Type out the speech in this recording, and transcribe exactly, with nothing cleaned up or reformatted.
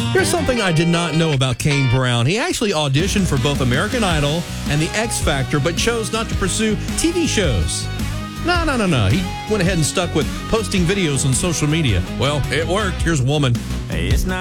Here's something I did not know about Kane Brown. He actually auditioned for both American Idol and The X Factor, but chose not to pursue T V shows. No, no, no, no. He went ahead and stuck with posting videos on social media. Well, it worked. Here's a woman. Hey, it's not